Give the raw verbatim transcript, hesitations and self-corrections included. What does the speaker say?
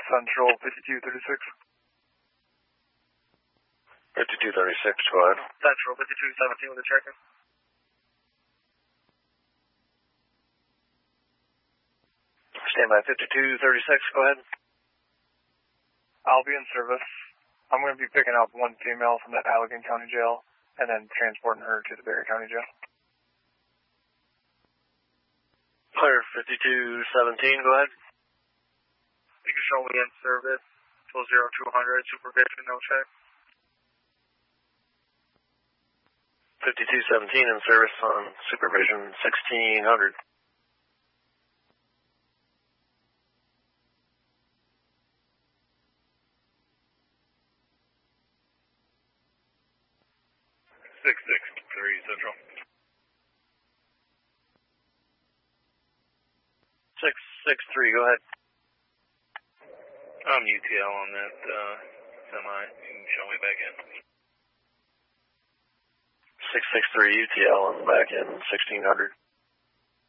Central, fifty-two thirty-six. fifty-two thirty-six, go ahead. Central, fifty-two seventeen with a check-in. Stand by fifty-two thirty-six, go ahead. I'll be in service. I'm going to be picking up one female from the Allegan County Jail and then transporting her to the Berry County Jail. Clear, fifty-two seventeen, go ahead. You can show me in service, full zero two hundred, supervision, no check. fifty-two seventeen in service on supervision, sixteen hundred. six six three Central. six six three, go ahead. I'm U T L on that uh, semi. You can show me back in. six six three U T L on the back end, sixteen hundred.